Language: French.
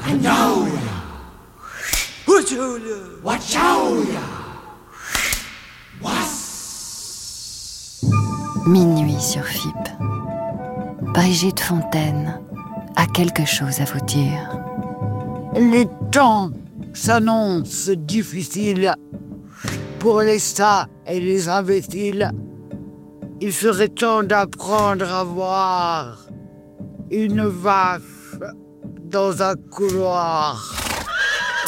Minuit sur FIP. Brigitte Fontaine a quelque chose à vous dire. Les temps s'annoncent difficiles pour les stars et les imbéciles. Il serait temps d'apprendre à voir une vache dans un couloir.